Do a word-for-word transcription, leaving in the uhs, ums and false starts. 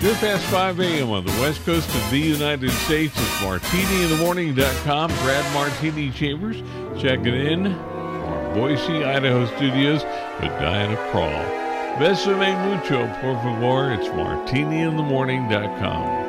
Just past five a.m. on the west coast of the United States. It's martini in the morning dot com. Brad Martini Chambers checking in from our Boise, Idaho studios with Diana Krall. Besame mucho, por favor. It's martini in the morning dot com.